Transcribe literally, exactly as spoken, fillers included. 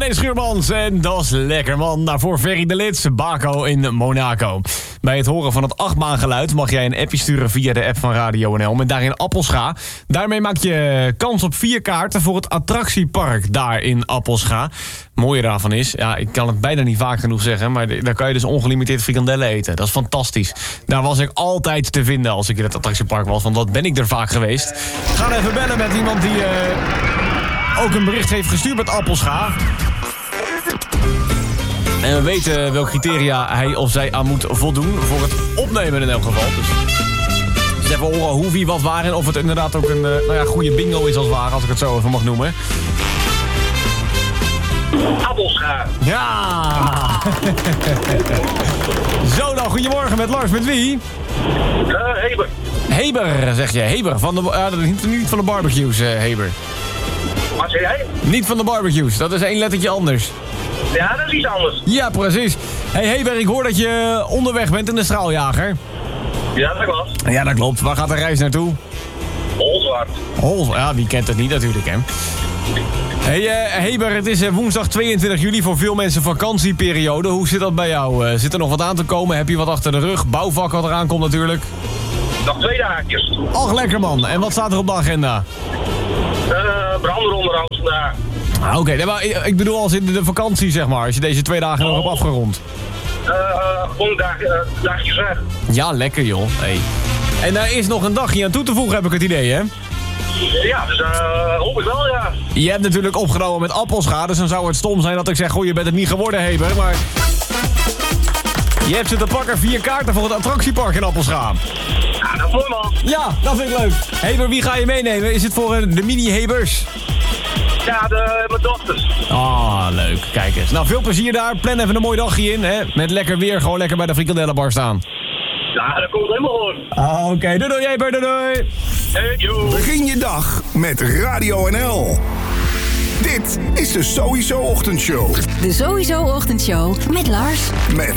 Marjolein Schuurmans en Dat is lekker man. Daarvoor Ferry de Lits, Baco in Monaco. Bij het horen van het achtbaangeluid mag jij een appje sturen via de app van Radio N L met daarin Appelscha. Daarmee maak je kans op vier kaarten voor het attractiepark daar in Appelscha. Mooie daarvan is, ja, ik kan het bijna niet vaak genoeg zeggen, maar daar kan je dus ongelimiteerd frikandellen eten. Dat is fantastisch. Daar was ik altijd te vinden als ik in het attractiepark was, want dat ben ik er vaak geweest. We gaan even bellen met iemand die uh, ook een bericht heeft gestuurd met Appelscha. En we weten welke criteria hij of zij aan moet voldoen voor het opnemen in elk geval. Dus, dus even horen hoe, wie, wat, waar en of het inderdaad ook een uh, nou ja, goede bingo is als het ware, als ik het zo even mag noemen. Appelscha. Ja! Zo dan, goedemorgen met Lars, met wie? Uh, Heber. Heber, zeg je. Heber, van de, uh, niet, niet van de barbecues, uh, Heber. Wat zei jij? Niet van de barbecues, dat is één lettertje anders. Ja, dat is iets anders. Ja, precies. Hey Heber, ik hoor dat je onderweg bent in de straaljager. Ja, dat klopt. Ja, dat klopt. Waar gaat de reis naartoe? Holzwaard. Holzwaard, ja, wie kent het niet natuurlijk, hè? Hey uh, Heber, het is uh, woensdag tweeëntwintig juli, voor veel mensen vakantieperiode. Hoe zit dat bij jou? Uh, zit er nog wat aan te komen? Heb je wat achter de rug? Bouwvak wat eraan komt natuurlijk. Nog twee dagjes. Ach, lekker man. En wat staat er op de agenda? Uh, branderonderhoud vandaag. Ah, Oké, okay. Maar ik bedoel als in de vakantie, zeg maar. Als je deze twee dagen nog hebt afgerond. Uh, gewoon dag, uh, dagjes weg. Ja, lekker joh. Hey. En daar is nog een dagje aan toe te voegen, heb ik het idee, hè? Ja, dus uh, hoop ik wel, ja. Je hebt natuurlijk opgenomen met Appelscha, dus dan zou het stom zijn dat ik zeg, goh, je bent het niet geworden, Heber, maar... Je hebt ze te pakken, vier kaarten voor het attractiepark in Appelscha. Ja, dat is mooi, man. Ja, dat vind ik leuk. Heber, wie ga je meenemen? Is het voor uh, de mini-Hebers? Ja, de, mijn dochters. Ah, leuk. Kijk eens. Nou, veel plezier daar. Plan even een mooi dagje in, hè. Met lekker weer, gewoon lekker bij de frikandellenbar staan. Ja, dat komt helemaal goed. Ah, Oké, okay. Doei doei, Heber, doei doei. Hey, joe. Begin je dag met Radio N L. Dit is de Sowieso Ochtendshow. De Sowieso Ochtendshow met Lars. Met